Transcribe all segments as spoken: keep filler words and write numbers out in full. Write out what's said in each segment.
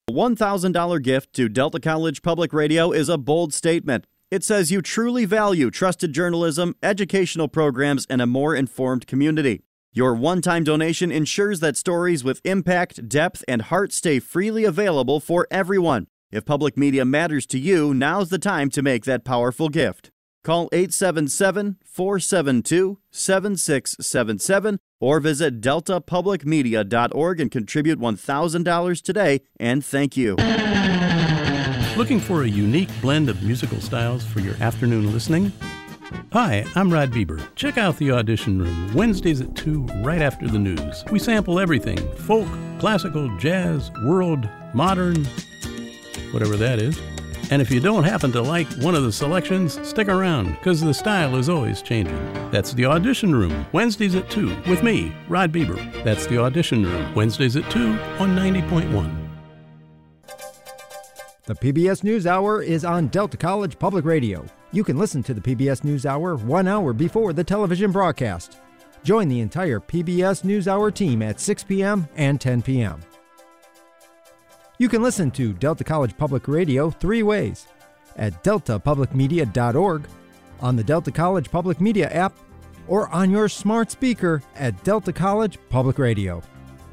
A one thousand dollars gift to Delta College Public Radio is a bold statement. It says you truly value trusted journalism, educational programs, and a more informed community. Your one-time donation ensures that stories with impact, depth, and heart stay freely available for everyone. If public media matters to you, now's the time to make that powerful gift. Call eight seven seven, four seven two, seven six seven seven or visit delta public media dot org and contribute one thousand dollars today, and thank you. Looking for a unique blend of musical styles for your afternoon listening? Hi, I'm Rod Bieber. Check out the Audition Room, Wednesdays at two, right after the news. We sample everything: folk, classical, jazz, world, modern, whatever that is. And if you don't happen to like one of the selections, stick around, because the style is always changing. That's the Audition Room, Wednesdays at two, with me, Rod Bieber. That's the Audition Room, Wednesdays at two on ninety point one. The P B S NewsHour is on Delta College Public Radio. You can listen to the P B S NewsHour one hour before the television broadcast. Join the entire P B S NewsHour team at six p.m. and ten p.m. You can listen to Delta College Public Radio three ways: at delta public media dot org, on the Delta College Public Media app, or on your smart speaker at Delta College Public Radio.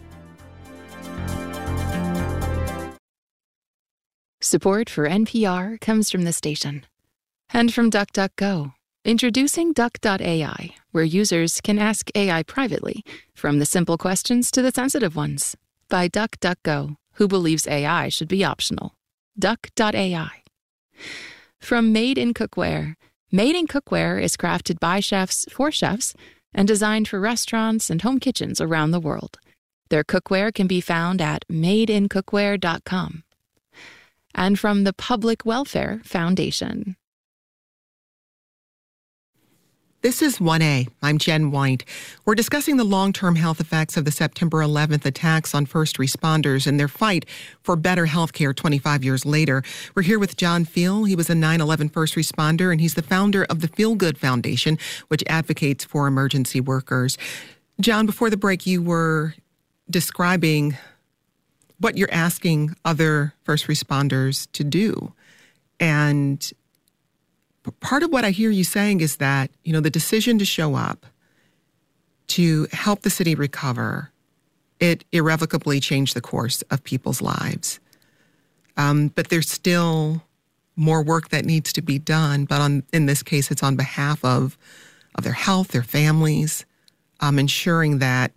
Support for N P R comes from the station and from DuckDuckGo. Introducing Duck dot A I, where users can ask A I privately, from the simple questions to the sensitive ones, by DuckDuckGo, who believes A I should be optional. Duck dot A I. From Made in Cookware. Made in Cookware is crafted by chefs for chefs and designed for restaurants and home kitchens around the world. Their cookware can be found at made in cookware dot com. And from the Public Welfare Foundation. This is one A. I'm Jen White. We're discussing the long-term health effects of the September eleventh attacks on first responders and their fight for better health care twenty-five years later. We're here with John Feal. He was a nine eleven first responder, and he's the founder of the Feel Good Foundation, which advocates for emergency workers. John, before the break, you were describing what you're asking other first responders to do. And part of what I hear you saying is that, you know, the decision to show up to help the city recover, it irrevocably changed the course of people's lives. Um, but there's still more work that needs to be done. But on, in this case, it's on behalf of, of their health, their families, um, ensuring that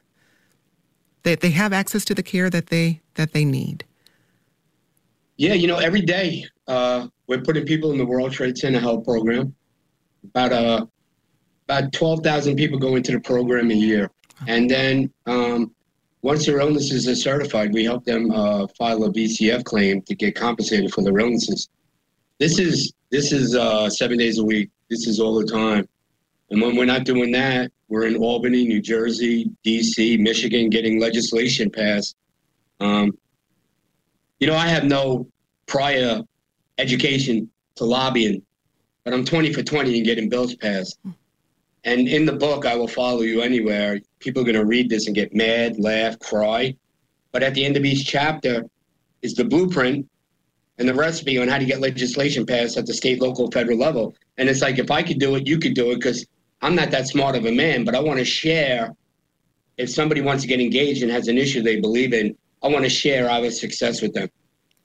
they, they have access to the care that they that they need. Yeah, you know, every day uh, we're putting people in the World Trade Center Health Program. About uh, about twelve thousand people go into the program a year. And then um, once their illnesses are certified, we help them uh, file a V C F claim to get compensated for their illnesses. This is, this is uh, seven days a week. This is all the time. And when we're not doing that, we're in Albany, New Jersey, D C, Michigan, getting legislation passed. Um, you know, I have no prior education to lobbying, but I'm twenty for twenty in getting bills passed. And in the book, I Will Follow You Anywhere, people are going to read this and get mad, laugh, cry. But at the end of each chapter is the blueprint and the recipe on how to get legislation passed at the state, local, federal level. And it's like, if I could do it, you could do it, because I'm not that smart of a man, but I want to share. If somebody wants to get engaged and has an issue they believe in, I want to share our success with them.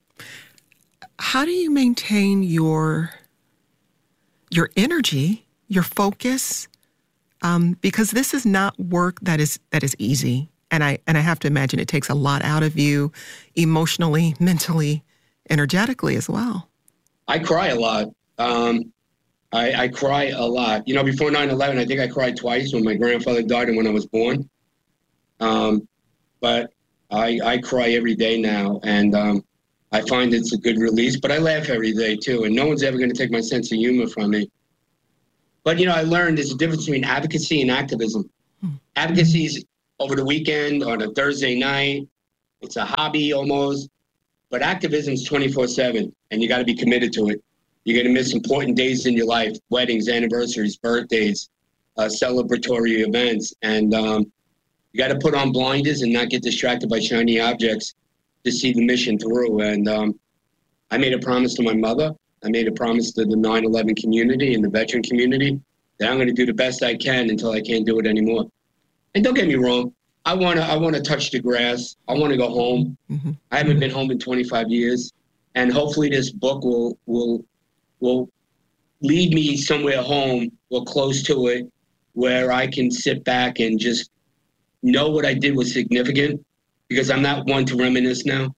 How do you maintain your your energy, your focus? Um, because this is not work that is that is easy, and I and I have to imagine it takes a lot out of you, emotionally, mentally, energetically as well. I cry a lot. Um, I, I cry a lot. You know, before nine eleven, I think I cried twice, when my grandfather died and when I was born. Um, but I, I cry every day now, and um, I find it's a good release. But I laugh every day, too, and no one's ever going to take my sense of humor from me. But, you know, I learned there's a difference between advocacy and activism. Hmm. Advocacy is over the weekend, on a Thursday night. It's a hobby almost. But activism is twenty-four seven, and you got to be committed to it. You're going to miss important days in your life: weddings, anniversaries, birthdays, uh, celebratory events. And um, you got to put on blinders and not get distracted by shiny objects. to see the mission through. And um, I made a promise to my mother. I made a promise to the nine eleven community and the veteran community that I'm going to do the best I can until I can't do it anymore. And don't get me wrong, I want to I want to touch the grass. I want to go home. Mm-hmm. I haven't been home in twenty-five years, and hopefully this book will will will lead me somewhere home or close to it, where I can sit back and just know what I did was significant, because I'm not one to reminisce now.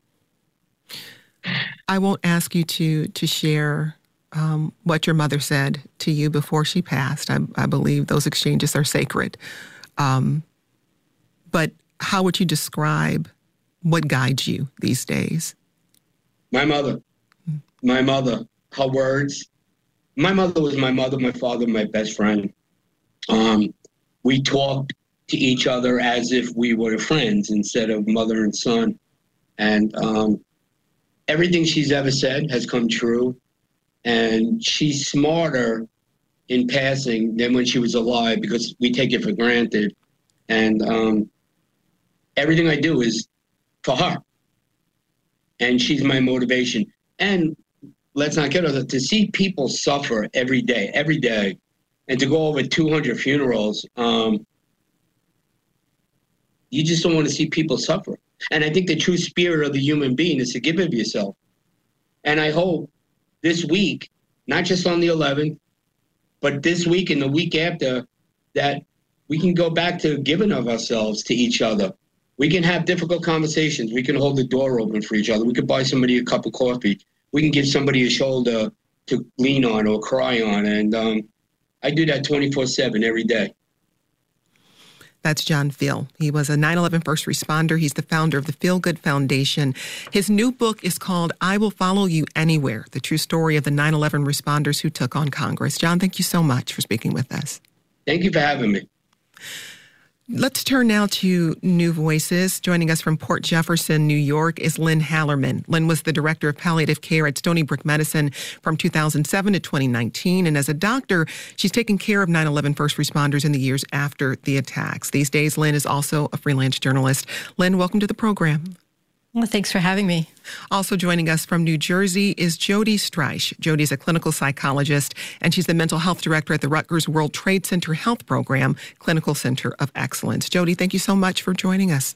I won't ask you to to share um, what your mother said to you before she passed. I, I believe those exchanges are sacred. Um, but how would you describe what guides you these days? My mother. My mother. Her words. My mother was my mother, my father, my best friend. Um, we talked to each other as if we were friends instead of mother and son. And um, everything she's ever said has come true. And she's smarter in passing than when she was alive, because we take it for granted. And um, everything I do is for her. And she's my motivation. And let's not get other, to see people suffer every day, every day, and to go over two hundred funerals, um, you just don't want to see people suffer. And I think the true spirit of the human being is to give of yourself. And I hope this week, not just on the eleventh, but this week and the week after, that we can go back to giving of ourselves to each other. We can have difficult conversations. We can hold the door open for each other. We could buy somebody a cup of coffee. We can give somebody a shoulder to lean on or cry on. And um, I do that twenty-four seven every day. That's John Feel. He was a nine eleven first responder. He's the founder of the Feel Good Foundation. His new book is called I Will Follow You Anywhere, the true story of the nine eleven responders who took on Congress. John, thank you so much for speaking with us. Thank you for having me. Let's turn now to New Voices. Joining us from Port Jefferson, New York, is Lynn Hallerman. Lynn was the director of palliative care at Stony Brook Medicine from two thousand seven to twenty nineteen. And as a doctor, she's taken care of nine eleven first responders in the years after the attacks. These days, Lynn is also a freelance journalist. Lynn, welcome to the program. Well, thanks for having me. Also joining us from New Jersey is Jody Streich. Jody's a clinical psychologist, and she's the mental health director at the Rutgers World Trade Center Health Program, Clinical Center of Excellence. Jody, thank you so much for joining us.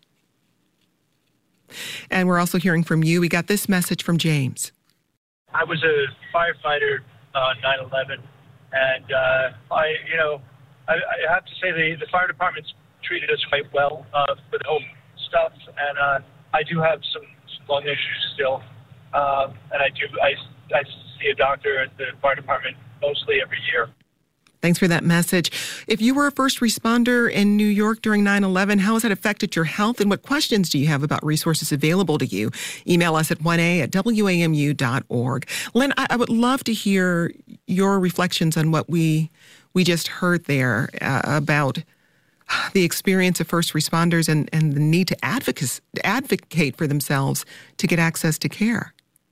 And we're also hearing from you. We got this message from James. I was a firefighter on nine eleven, and uh, I, you know, I, I have to say the, the fire department's treated us quite well uh, with home stuff, and uh, I do have some, some lung issues still, um, and I do I, I see a doctor at the fire department mostly every year. Thanks for that message. If you were a first responder in New York during nine eleven, how has that affected your health, and what questions do you have about resources available to you? Email us at one a at w a m u dot org. Lynn, I, I would love to hear your reflections on what we we just heard there uh, about the experience of first responders and, and the need to advocate, advocate for themselves to get access to care.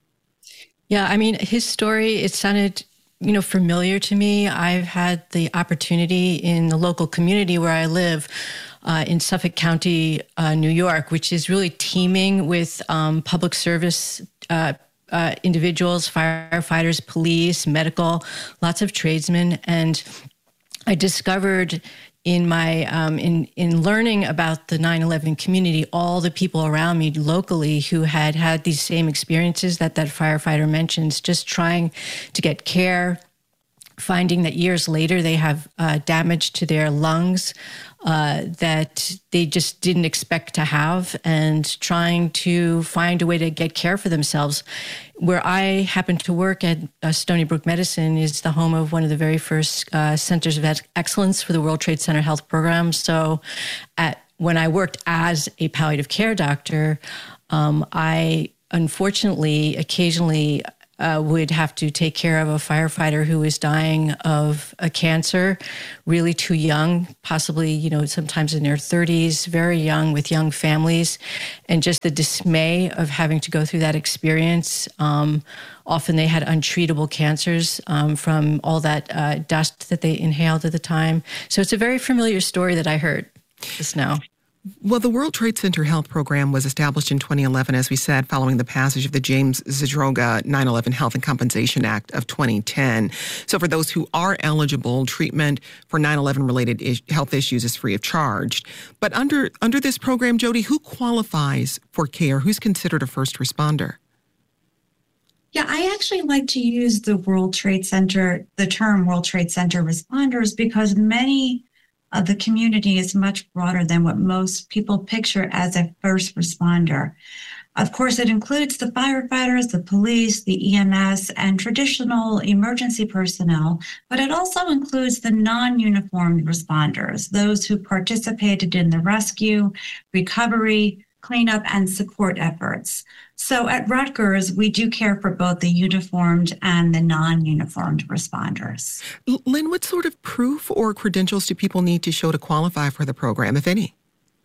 Yeah, I mean, his story, it sounded, you know, familiar to me. I've had the opportunity in the local community where I live uh, in Suffolk County, uh, New York, which is really teeming with um, public service uh, uh, individuals, firefighters, police, medical, lots of tradesmen. And I discovered in my um, in in learning about the nine eleven community, all the people around me locally who had had these same experiences that that firefighter mentions, just trying to get care, finding that years later they have uh, damage to their lungs uh, that they just didn't expect to have, and trying to find a way to get care for themselves. Where I happen to work at uh, Stony Brook Medicine is the home of one of the very first uh, centers of excellence for the World Trade Center Health Program. So at, when I worked as a palliative care doctor, um, I unfortunately occasionally Uh, would have to take care of a firefighter who was dying of a cancer, really too young, possibly, you know, sometimes in their thirties, very young, with young families, and just the dismay of having to go through that experience. Um, often they had untreatable cancers um, from all that uh, dust that they inhaled at the time. So it's a very familiar story that I heard just now. Well, the World Trade Center Health Program was established in twenty eleven, as we said, following the passage of the James Zadroga nine eleven Health and Compensation Act of twenty ten. So for those who are eligible, treatment for nine eleven related is- health issues is free of charge. But under under this program, Jody, who qualifies for care? Who's considered a first responder? Yeah, I actually like to use the World Trade Center, the term World Trade Center responders, because many of the community is much broader than what most people picture as a first responder. Of course, it includes the firefighters, the police, the E M S, and traditional emergency personnel, but it also includes the non-uniformed responders, those who participated in the rescue, recovery, cleanup, and support efforts. So at Rutgers, we do care for both the uniformed and the non-uniformed responders. Lynn, what sort of proof or credentials do people need to show to qualify for the program, if any?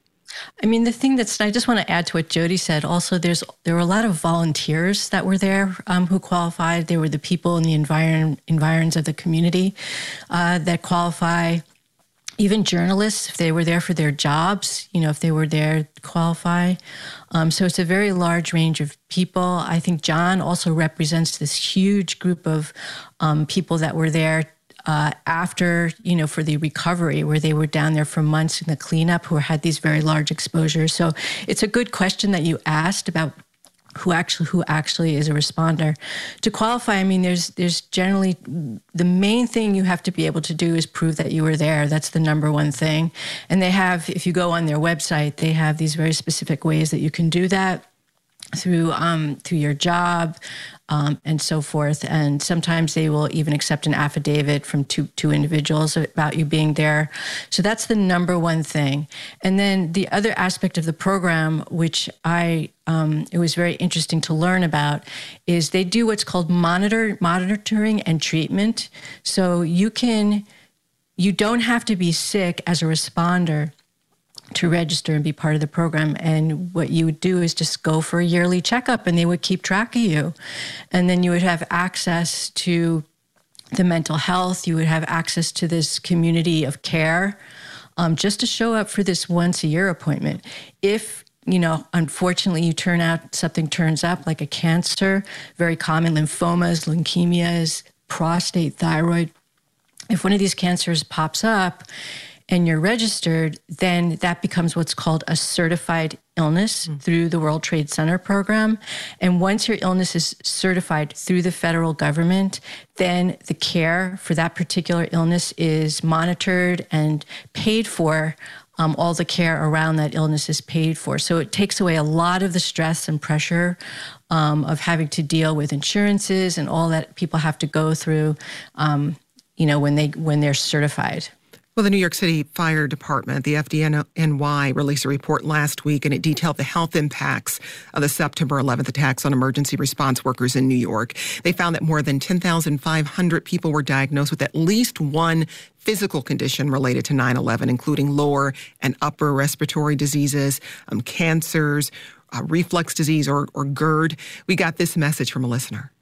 I mean, the thing that's, I just want to add to what Jody said. Also, there's there were a lot of volunteers that were there um, who qualified. They were the people in the environ, environs of the community uh, that qualify. Even journalists, if they were there for their jobs, you know, if they were there to qualify. Um, so it's a very large range of people. I think John also represents this huge group of um, people that were there uh, after, you know, for the recovery, where they were down there for months in the cleanup, who had these very large exposures. So it's a good question that you asked about who actually who actually is a responder. To qualify, I mean, there's there's generally, the main thing you have to be able to do is prove that you were there. That's the number one thing. And they have, if you go on their website, they have these very specific ways that you can do that through um, through your job um, and so forth. And sometimes they will even accept an affidavit from two two individuals about you being there. So that's the number one thing. And then the other aspect of the program, which I um, it was very interesting to learn about, is they do what's called monitor monitoring and treatment. So you can you don't have to be sick as a responder to register and be part of the program. And what you would do is just go for a yearly checkup, and they would keep track of you. And then you would have access to the mental health. You would have access to this community of care, um, just to show up for this once a year appointment. If, you know, unfortunately you turn out, something turns up like a cancer, very common lymphomas, leukemias, prostate, thyroid. If one of these cancers pops up and you're registered, then that becomes what's called a certified illness mm. through the World Trade Center program. And once your illness is certified through the federal government, then the care for that particular illness is monitored and paid for. Um, all the care around that illness is paid for. So it takes away a lot of the stress and pressure um, of having to deal with insurances and all that people have to go through, um, you know, when they when they're certified. Well, the New York City Fire Department, the F D N Y, released a report last week, and it detailed the health impacts of the September eleventh attacks on emergency response workers in New York. They found that more than ten thousand five hundred people were diagnosed with at least one physical condition related to nine eleven, including lower and upper respiratory diseases, um, cancers, uh, reflux disease, or, or GERD. We got this message from a listener.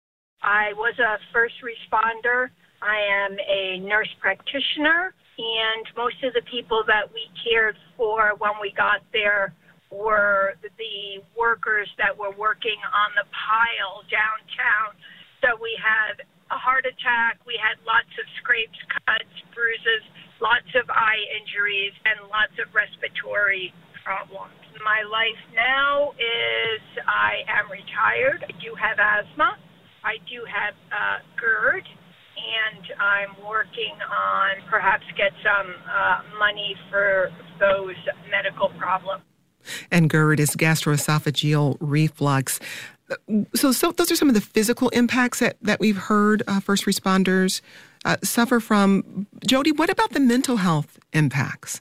I was a first responder. I am a nurse practitioner. And most of the people that we cared for when we got there were the workers that were working on the pile downtown. So we had a heart attack, we had lots of scrapes, cuts, bruises, lots of eye injuries, and lots of respiratory problems. My life now is I am retired. I do have asthma. I do have uh, GERD. And I'm working on perhaps get some uh, money for those medical problems. And GERD is gastroesophageal reflux. So, so those are some of the physical impacts that, that we've heard uh, first responders uh, suffer from. Jody, what about the mental health impacts?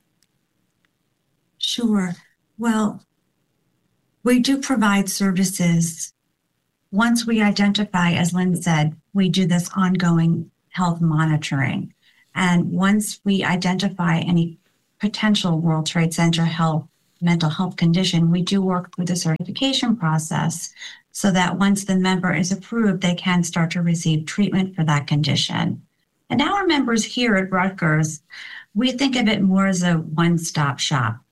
Sure. Well, we do provide services. Once we identify, as Lynn said, we do this ongoing health monitoring. And once we identify any potential World Trade Center health, mental health condition, we do work through the certification process so that once the member is approved, they can start to receive treatment for that condition. And our members here at Rutgers, we think of it more as a one-stop shop.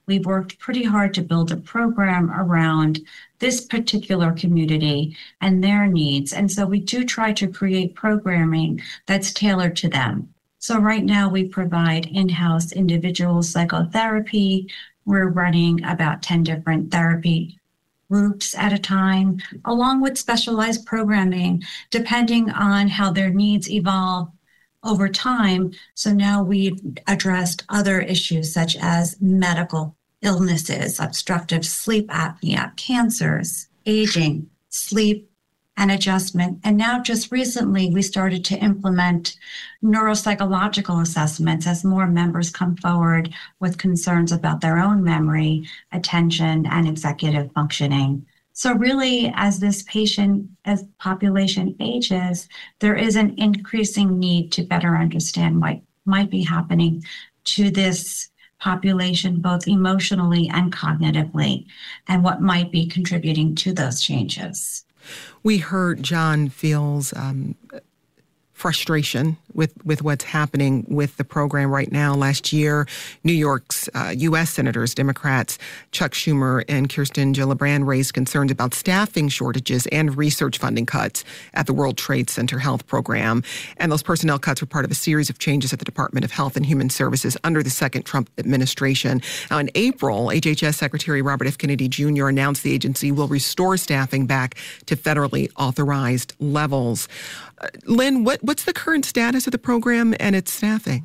we've worked pretty hard to build a program around this particular community and their needs. And so we do try to create programming that's tailored to them. So right now we provide in-house individual psychotherapy. We're running about ten different therapy groups at a time, along with specialized programming, depending on how their needs evolve over time. So now we've addressed other issues such as medical illnesses, obstructive sleep apnea, cancers, aging, sleep, and adjustment. And now just recently, we started to implement neuropsychological assessments as more members come forward with concerns about their own memory, attention, and executive functioning. So really, as this patient, as population ages, there is an increasing need to better understand what might be happening to this population, both emotionally and cognitively, and what might be contributing to those changes. We heard John feels um, frustration with, with what's happening with the program right now. Last year, New York's uh, U S Senators, Democrats, Chuck Schumer and Kirsten Gillibrand raised concerns about staffing shortages and research funding cuts at the World Trade Center Health Program. And those personnel cuts were part of a series of changes at the Department of Health and Human Services under the second Trump administration. Now, in April, H H S Secretary Robert F. Kennedy Junior announced the agency will restore staffing back to federally authorized levels. Uh, Lynn, what, what's the current status of the program and its staffing?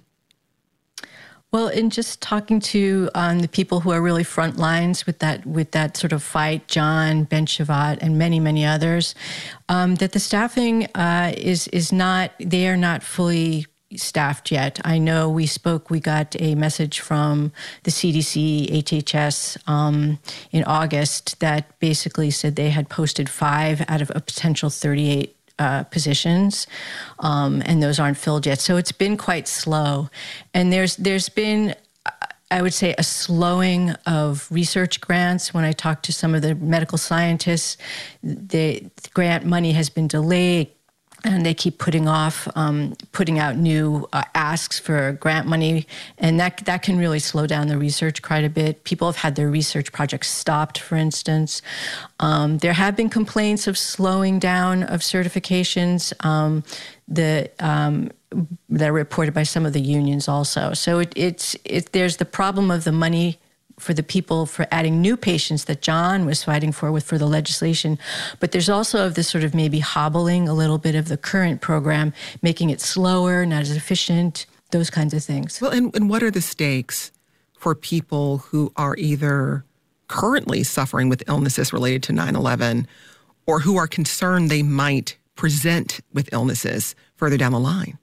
Well, in just talking to um, the people who are really front lines with that with that sort of fight, John, Ben Shavat, and many, many others, um, that the staffing uh, is is not, they are not fully staffed yet. I know we spoke, we got a message from the C D C, H H S um, in August that basically said they had posted five out of a potential thirty-eight Uh, positions, um, and those aren't filled yet. So it's been quite slow. And there's there's been, I would say, a slowing of research grants. When I talk to some of the medical scientists, the grant money has been delayed, and they keep putting off, um, putting out new uh, asks for grant money, and that that can really slow down the research quite a bit. People have had their research projects stopped, for instance. Um, there have been complaints of slowing down of certifications um, the, um, that are reported by some of the unions also. So it, it's it, there's the problem of the money for the people for adding new patients that John was fighting for with for the legislation. But there's also this sort of maybe hobbling a little bit of the current program, making it slower, not as efficient, those kinds of things. Well, and, and what are the stakes for people who are either currently suffering with illnesses related to nine eleven or who are concerned they might present with illnesses further down the line?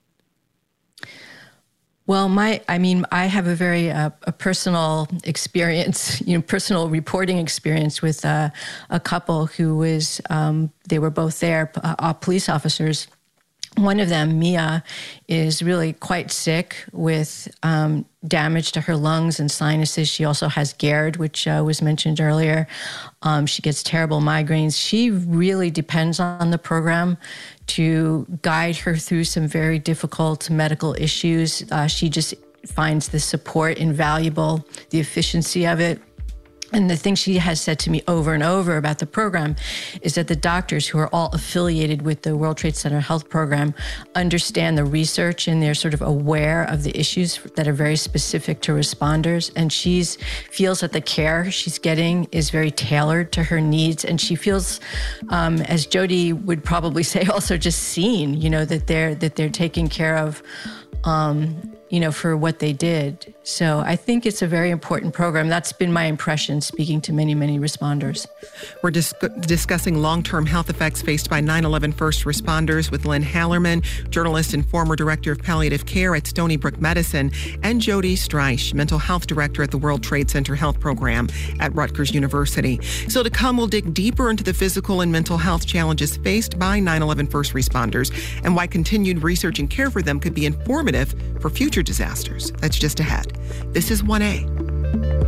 Well, my, I mean, I have a very uh, a personal experience, you know, personal reporting experience with uh, a couple who was, um, they were both there, uh, police officers. One of them, Mia, is really quite sick with um, damage to her lungs and sinuses. She also has GERD, which uh, was mentioned earlier. Um, she gets terrible migraines. She really depends on the program to guide her through some very difficult medical issues. Uh, she just finds the support invaluable, the efficiency of it. And the thing she has said to me over and over about the program is that the doctors who are all affiliated with the World Trade Center Health Program understand the research and they're sort of aware of the issues that are very specific to responders. And she feels that the care she's getting is very tailored to her needs. And she feels, um, as Jody would probably say, also just seen, you know, that they're, that they're taken care of, um, you know, for what they did. So I think it's a very important program. That's been my impression speaking to many, many responders. We're dis- discussing long-term health effects faced by nine eleven first responders with Lynn Hallerman, journalist and former director of palliative care at Stony Brook Medicine, and Jody Streich, mental health director at the World Trade Center Health Program at Rutgers University. So to come, we'll dig deeper into the physical and mental health challenges faced by nine eleven first responders and why continued research and care for them could be informative for future disasters. That's just ahead. This is one A.